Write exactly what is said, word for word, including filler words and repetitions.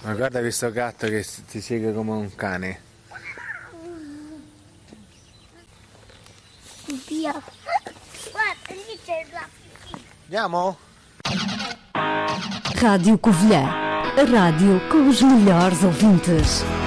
Ma guarda questo gatto che ti segue come un cane. Via. Guarda, lì c'è la pipì. Andiamo? Rádio Covilhã, a rádio com os melhores ouvintes.